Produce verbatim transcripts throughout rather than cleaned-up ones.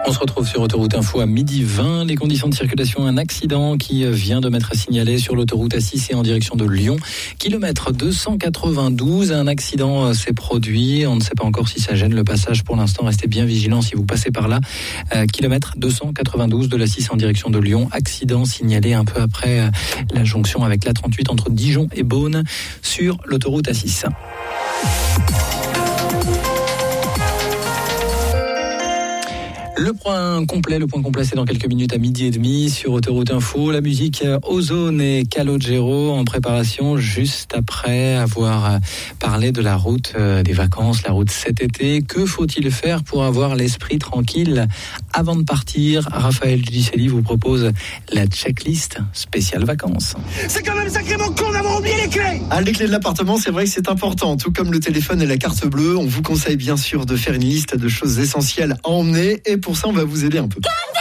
On se retrouve sur Autoroute Info à midi vingt. Les conditions de circulation, un accident qui vient de m'être signalé sur l'autoroute A six et en direction de Lyon. Kilomètre deux cent quatre-vingt-douze, un accident s'est produit. On ne sait pas encore si ça gêne le passage pour l'instant. Restez bien vigilants si vous passez par là. Euh, kilomètre deux cent quatre-vingt-douze de l'A six en direction de Lyon. Accident signalé un peu après la jonction avec l'A trente-huit entre Dijon et Beaune sur l'autoroute A six. Le point complet, le point complet, c'est dans quelques minutes à midi et demi sur Autoroute Info. La musique Ozone et Calogero en préparation juste après avoir parlé de la route des vacances, la route cet été. Que faut-il faire pour avoir l'esprit tranquille avant de partir? Raphaël Giudicelli vous propose la checklist spéciale vacances. C'est quand même sacrément con d'avoir oublié les clés. Ah, les clés de l'appartement, c'est vrai que c'est important. Tout comme le téléphone et la carte bleue, on vous conseille bien sûr de faire une liste de choses essentielles à emmener. Et pour ça, on va vous aider un peu.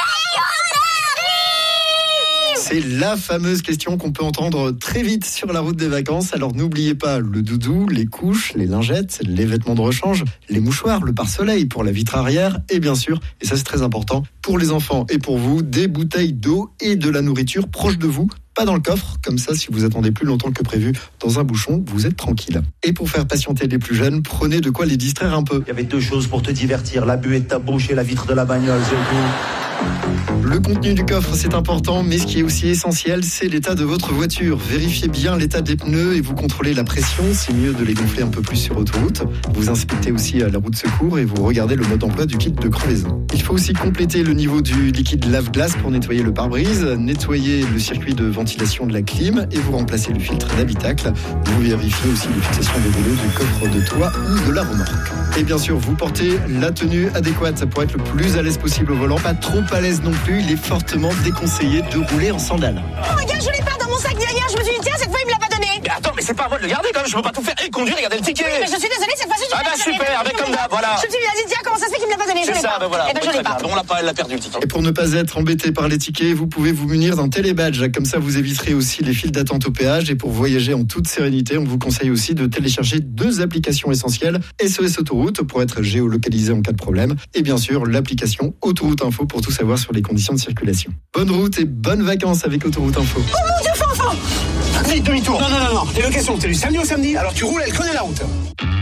C'est la fameuse question qu'on peut entendre très vite sur la route des vacances. Alors n'oubliez pas le doudou, les couches, les lingettes, les vêtements de rechange, les mouchoirs, le pare-soleil pour la vitre arrière et bien sûr, et ça c'est très important, pour les enfants et pour vous, des bouteilles d'eau et de la nourriture proches de vous. Pas dans le coffre, comme ça si vous attendez plus longtemps que prévu dans un bouchon, vous êtes tranquille. Et pour faire patienter les plus jeunes, prenez de quoi les distraire un peu. Il y avait deux choses pour te divertir, la buée de ta bouche et la vitre de la bagnole, c'est tout. Le contenu du coffre, c'est important, mais ce qui est aussi essentiel, c'est l'état de votre voiture. Vérifiez bien l'état des pneus et vous contrôlez la pression. C'est mieux de les gonfler un peu plus sur autoroute. Vous inspectez aussi la roue de secours et vous regardez le mode d'emploi du kit de crevaison. Il faut aussi compléter le niveau du liquide lave-glace pour nettoyer le pare-brise, nettoyer le circuit de ventilation de la clim et vous remplacez le filtre d'habitacle. Vous vérifiez aussi les fixations des vélos du coffre de toit ou de la remorque. Et bien sûr, vous portez la tenue adéquate pour être le plus à l'aise possible au volant. Pas trop à l'aise non plus, il est fortement déconseillé de rouler en sandales. Oh, regarde, je l'ai pas dans mon sac derrière, je me suis dit, tiens, cette fois, il me l'a pas donné. Mais attends, mais c'est pas à moi de le garder quand même, je peux pas tout faire et conduire et garder le ticket. Oui, mais je suis désolée, cette fois-ci, je Ah bah super, avec comme d'hab, voilà. Je me suis dit, tiens, comment ça se fait qu'il me l'a pas donné? Je C'est l'ai ça, pas. ben voilà. Eh ben, je l'ai pas. On l'a pas, elle l'a perdu le ticket. Et pour ne pas être embêté par les tickets, vous pouvez vous munir d'un télébadge. Comme ça, vous éviterez aussi les files d'attente au péage. Et pour voyager en toute sérénité, on vous conseille aussi de télécharger deux applications essentielles. S O S Autoroute pour être géolocalisé en cas de problème. Et bien sûr, l'application Autoroute Info pour tout savoir sur les conditions de circulation. Bonne route et bonnes vacances avec Autoroute Info. Oh mon Dieu, Fanfan! Vite, demi-tour. Non, non, non, non. Les locations, c'est du samedi au samedi, alors tu roules, elle connaît la route.